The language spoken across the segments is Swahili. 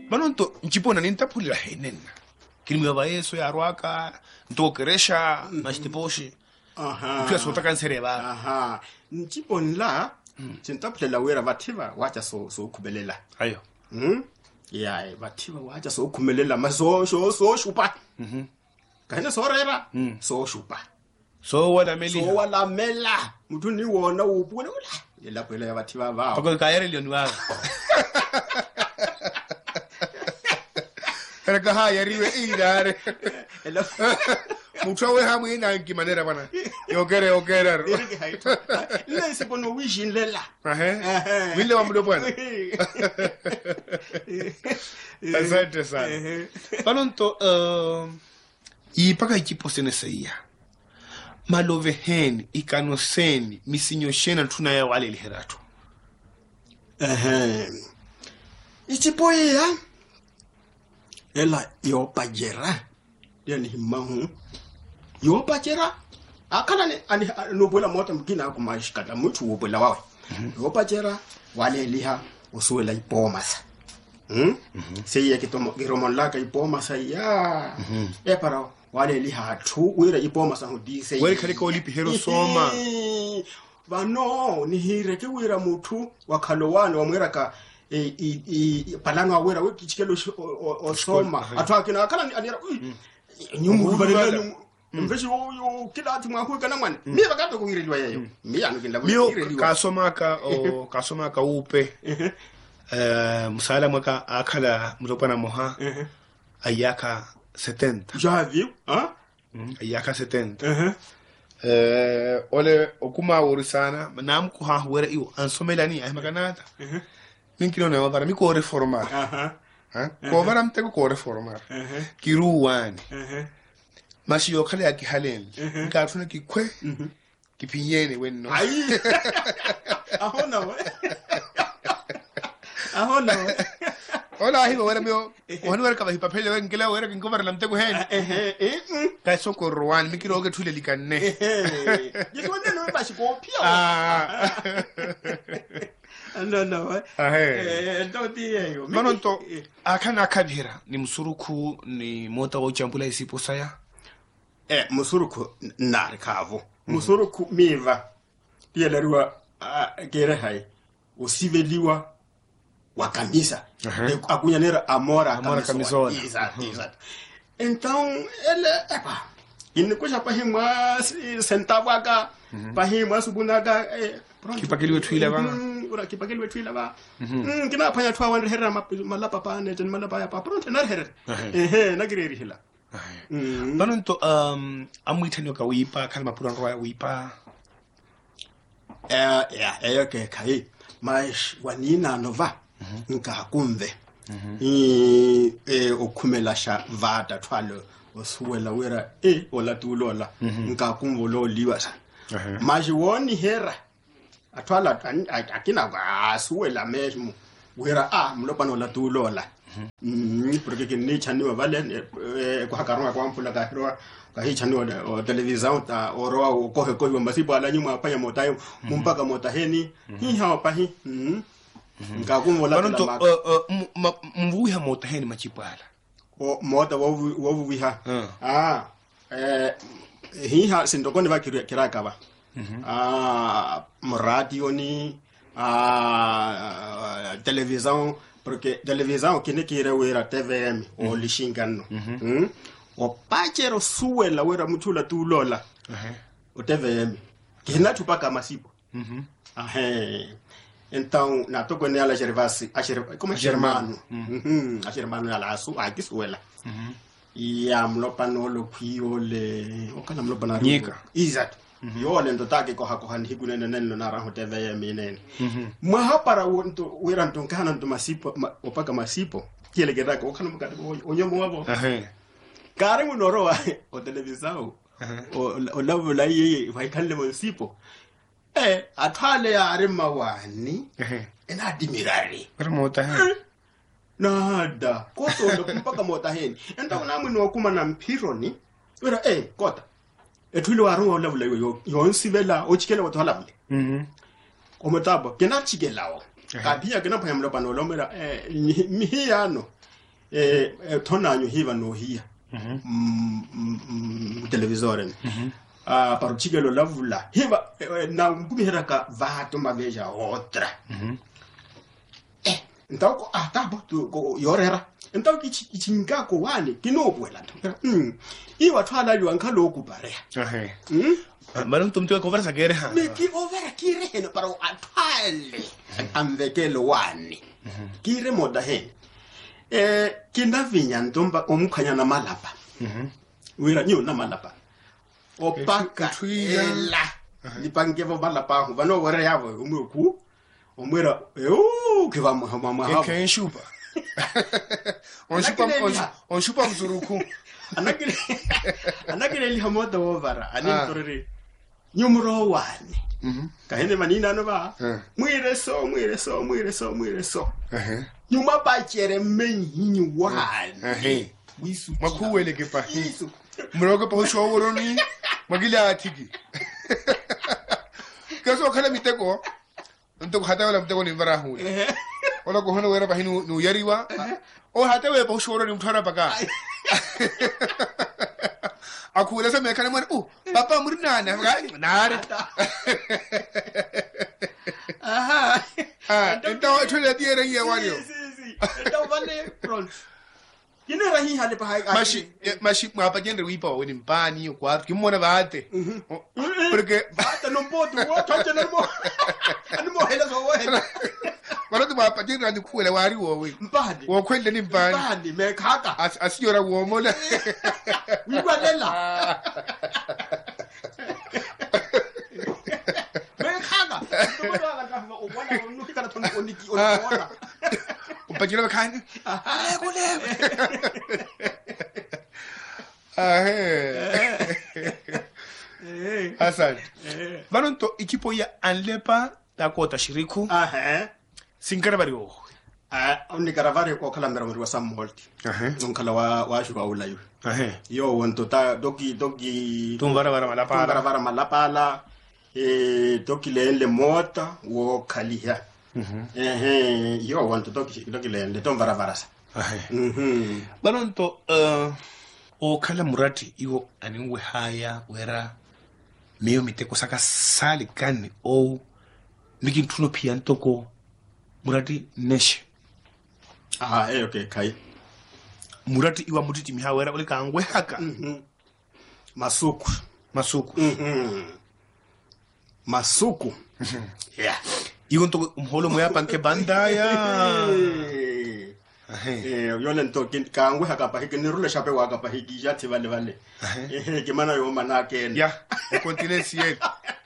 Manonto nchipona nintapulila henena. Kilimo ba yeso ya rwaka ntokeresha mashtiposhi. Pia sotaka nsereba. Aha. Nchiponla chintapulela wera bativa wacha so kubelela. Ayo. Yeah, bativa wacha so kumelela maso so shupa. Kana so rera so shupa. So wala meli. So wala mela. Mtu ni wona upune ula. Yela pela bativa ba. Pako kaere lioni wa. Era kaha yariwe idare. Mucho hamu ina en manera bana. Yo quiere. Le se pono wishin lela. Wile wa mdo bwana. Asante sana. Panonto ipaka ikipo seneseia. Malovehen ikanoseni misinyoshena tunaya wale liherato. Ichipo ya ela yo pajera. Yani himahu yo pajera akana ani no bola mota mkina kumashikata mtu wobola wawe yo pajera wale liha usuela ipomasa seye kitomo giromon laka ipomasa ya para wale liha tu wira ipomasa hudise wale kaliko olipi hero soma bano ni hire ke wira mutu wakalowano wamwira ka palano wira wikichikelo osoma atwakina akana anira nyumu balelo mfeshi yo kila ati mwa kana mwana mimi bakato kuireliwa yeyo mimi anugenda kuireliwa kasoma ka upe musala mwaka akala mtopana moha ayaka 70 javi ayaka 70 ole okuma urisana namku ha wera iyo ansomelani ay makanata ninkilo na wabara miko reformar ko bara mtego ko reformar kiruwani mashi yo kale akihalen ngatuna kikwe kipiyene wenno ahona hola hiyo wala mio wani wala kaba hipapele wala ngela wala kingover la mtego hen ka soko ruwan mikiro ke thule likanne yitone no bashi ko pia no ndodiyo manonto akana kabira ni msuruku ni mota wo champula isipo saya musuruku narikavo musuruku miva pia lariwa gere hai usiveliwa wakamisa akunyanera amora kamisola exact então ele epa inikosha pahimwa centavo aka pahimwa subunaga kipakeliwe twila ba ura kipakeliwe twila ba kina panya twa wande herra malapa pa ne ten malapa ya pa pronto na herra nagireri hila banonto amwithanyo ka wipa kalma pura roya wipa ke kai mas wanina nova nka kumve okumelasha vata twalo osuwela wera ola tulola nka kumvolo liwasa mas woni hera atwala akina asuwela mesmo wera mlopano la tulola porque que ni chaniwa vale kwa karwa kwa mpula ka hero ka hi chaniwa television ta oro ko ko masibo ala nyuma panya motayo mpaka motaheni hi hawa pahi ngakumola banonto mvuha motaheni machipala o mota wo wiha hi ha sindokoni va kiraka ba radio ni television porque television kine kire wera TVM o lishingano o pachero suwela wera mutula tulola o TVM kina tupaka masipo então na toko ne ala Gervasi como Germano a Germano ala asu akisuwela ya mlopano lo kwiole okana mlopana nyika exact yole ndo take ko hakohani higunene neno na raho TVM inene mahapara wonto wera ntonkana ndo masipo opaka masipo kiele geraka okana mukata onyomo wabo kare munoroa o televisao o lavo la yeye vai kalle masipo athale ya arimawani ena admirari mota nada koso ndo mpaka mota heni enda unamu ni wakuma na mpironi wera kota etwile warunga olabula yonsibela ochikela wothalabule omotabo kena chikelao kapia kena phayamlo panolo mera mihiyano tonanyo hiva no hia televisoren paruchikelo lavula hiva na ngumihera ka vato maveja otra ntako atabo to yorera ntako kichinga ko wani kinobwela iwa twala liwanka loku bare Marun tumtu conversa que eres. Me ki over kire para atwale amvekelo wani kire moda he kinda vinya ntomba omkhanya na malapa wira nyo na malapa opaka ela lipangevo malapa bano gore yavo umweku omwera ke va mama ha ke shupa on shupa mzuruku anakile li hamoto ovara ani torere nyumro wani kahene manina no ba mwire so nyuma ba chere menyi wani makuwele ke pa mroga pa showoro ni magila atiki kaso khala miteko ntoko hata wala miteko ni varahu wala ko hono wera pa hinu no yariwa o hata we pa showoro ni mthara paka akula sa mekana mo papa murina na nare então tu le dire ye wani então vale pronto kina rahi hale pa mashi mapa gendre wipa woni mpani kwa kimona bate porque bate non potu wo toche non mo ani mo hela so wo hela mara tu mapa gendre ndi kuele wari wo we mpadi wo kwende ni mpani me khaka asiyora wo mola wibalela me khaka to bala ka o bona o nuki kana tono oniki o bona upajira bakani kule Hasan banonto equipo ya anlepa la kota shiriku sinkarabariwo onni karavari ko kala mero wa samolti non kala wa shuwa ulayu yo wonto ta dogi tumbara malapala dogi le mota wo kaliya yo wonto dogi le tumbara varasa banonto o kala murati iwo aninwe haya wera meyo miteko saka sali kani o mikintuno pia ntoko murati neshe okay kai murati iwa mutiti mihawera ule kangwe haka masuku yeah iwo ntoko mholo moya panke bandaya yole nto kangwe haka pa hiki nirule shape waka pa hiki jati vale ke mana yo manake ya e continue siel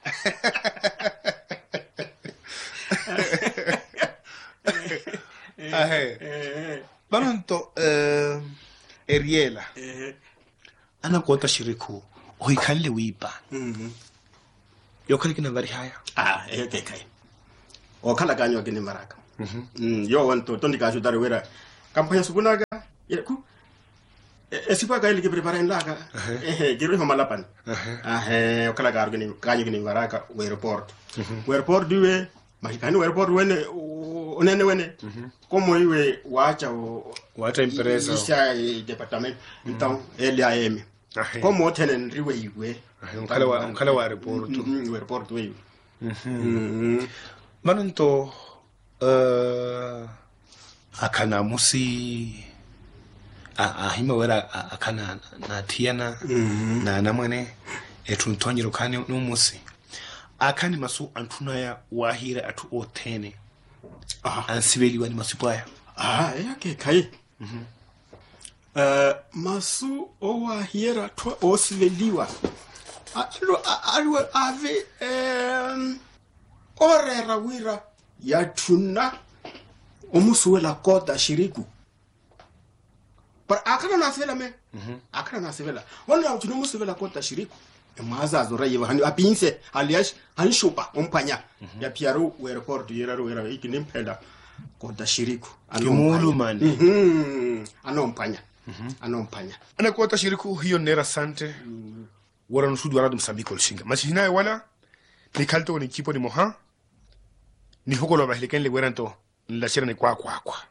banonto eriela ana kota shiriku oikalle wipa yo kale kina vari haya ke kai o kala ganyo gini maraka yo wanto tondi ka judare wera kampanya subunaga ku esipa ga ile ke prepara en laga giro ho malapan o kala ga gini ganyo gini maraka airport duwe mahikani airport wene onene wene como iwe wacha empresa isa department então LAM como tenen riwe iwe kala wa airport we manonto akana musi ahima wera akana na tiana na namane etuntonyero kane no musi akani masu antuna ya wahira atu otene ansibeli wani masupaya yake kai masu o wahira to osiveliwa ave orera wira ya tuna omusuela kota shiriku para akana nasela me akana nasela wala tuna omusuela kota shiriku maza zora yewa hani apinse aliash hanshupa ompanya ya piaro airport yera ikinempela kota shiriku kimulu mani anompanya ana kota shiriku hiyo nera sante wara nusudu wara Msambiko lishinga machina wala ni kalto ni kipo ni moha ni hokolo ba hileken le weranto la shira ni kwa